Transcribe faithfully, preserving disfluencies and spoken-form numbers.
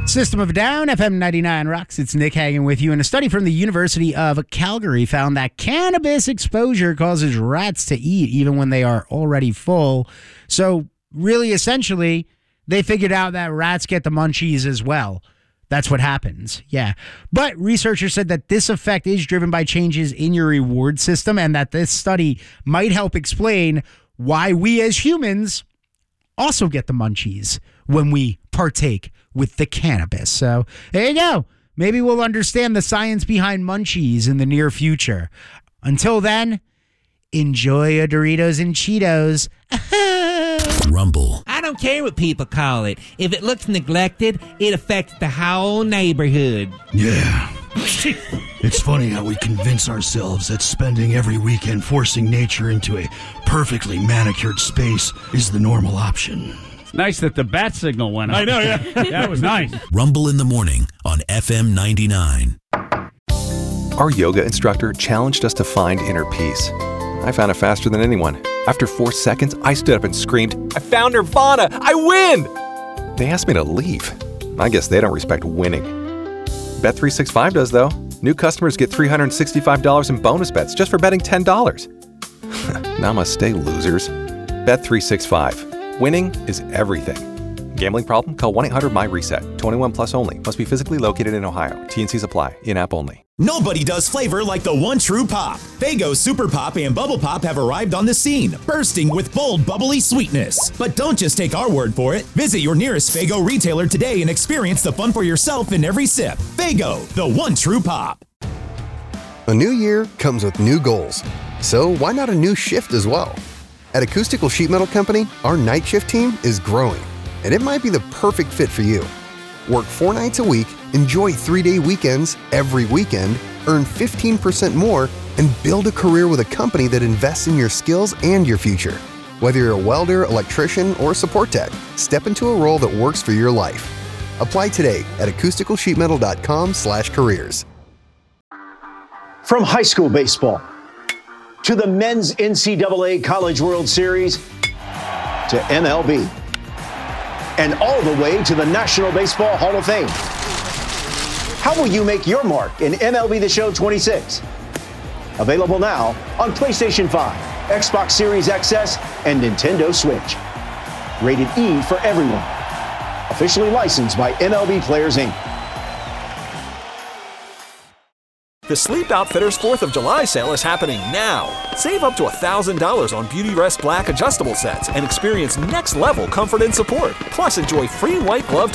System of a Down, F M ninety-nine Rocks. It's Nick Hagan with you. And a study from the University of Calgary found that cannabis exposure causes rats to eat even when they are already full. So really, essentially, they figured out that rats get the munchies as well. That's what happens. Yeah. But researchers said that this effect is driven by changes in your reward system and that this study might help explain why we as humans also get the munchies when we partake with the cannabis. So there you go. Maybe we'll understand the science behind munchies in the near future. Until then, enjoy your Doritos and Cheetos. Rumble. I don't care what people call it. If it looks neglected, it affects the whole neighborhood. Yeah. It's funny how we convince ourselves that spending every weekend forcing nature into a perfectly manicured space is the normal option. It's nice that the bat signal went up. I know, yeah. That was nice. Rumble in the morning on F M ninety-nine. Our yoga instructor challenged us to find inner peace. I found it faster than anyone. After four seconds, I stood up and screamed, "I found Nirvana! I win!" They asked me to leave. I guess they don't respect winning. Bet three sixty-five does, though. New customers get three hundred sixty-five dollars in bonus bets just for betting ten dollars. Namaste, losers. Bet three sixty-five. Winning is everything. Gambling problem? Call one eight hundred M Y reset. twenty-one plus only. Must be physically located in Ohio. T N Cs apply. In-app only. Nobody does flavor like the one true pop. Faygo Super Pop and Bubble Pop have arrived on the scene, bursting with bold, bubbly sweetness. But don't just take our word for it. Visit your nearest Faygo retailer today and experience the fun for yourself in every sip. Faygo, the one true pop. A new year comes with new goals. So why not a new shift as well? At Acoustical Sheet Metal Company, our night shift team is growing, and it might be the perfect fit for you. Work four nights a week, enjoy three-day weekends every weekend, earn fifteen percent more, and build a career with a company that invests in your skills and your future. Whether you're a welder, electrician, or support tech, step into a role that works for your life. Apply today at acoustical sheet metal dot com slash careers. From high school baseball to the men's N C double A College World Series to M L B and all the way to the National Baseball Hall of Fame. How will you make your mark in M L B The Show twenty-six? Available now on PlayStation five, Xbox Series X S, and Nintendo Switch. Rated E for everyone. Officially licensed by M L B Players, Incorporated. The Sleep Outfitters fourth of July sale is happening now. Save up to one thousand dollars on Beauty Rest Black adjustable sets and experience next-level comfort and support. Plus, enjoy free white glove